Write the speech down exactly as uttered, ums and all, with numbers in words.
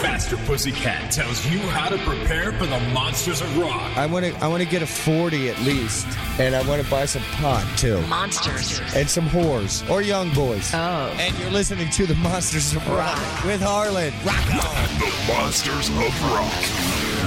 Faster Pussycat tells you how to prepare for the monsters of rock. I want to I want to get a forty at least, and I want to buy some pot too. Monsters. And some whores or young boys. Oh. And you're listening to the Monsters of Rock with Harlan. Rock on. The Monsters of Rock.